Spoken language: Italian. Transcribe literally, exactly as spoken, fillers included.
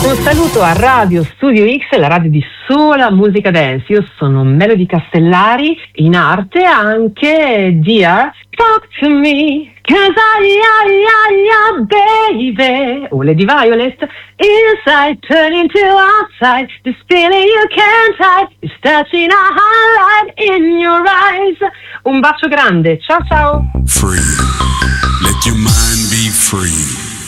Un saluto a Radio Studio X, la radio di sola musica dance. Io sono Melody Castellari, in arte anche Dear Talk to Me, cause I, I, I, I, baby. O Lady Violet, inside turning to outside, this feeling you can't hide, is touching a highlight in your eyes. Un bacio grande, ciao ciao. Free, let your mind be free.